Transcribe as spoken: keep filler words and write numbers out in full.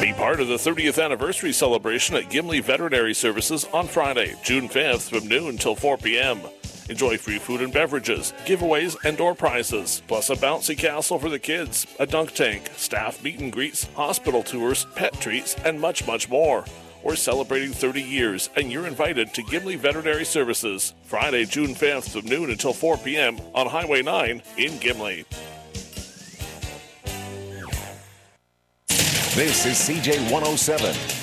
Be part of the thirtieth anniversary celebration at Gimli Veterinary Services on Friday, June fifth from noon till four p.m. Enjoy free food and beverages, giveaways, and door prizes, plus a bouncy castle for the kids, a dunk tank, staff meet and greets, hospital tours, pet treats, and much, much more. We're celebrating thirty years, and you're invited to Gimli Veterinary Services, Friday, June fifth from noon until four p.m. on Highway nine in Gimli. This is C J one oh seven,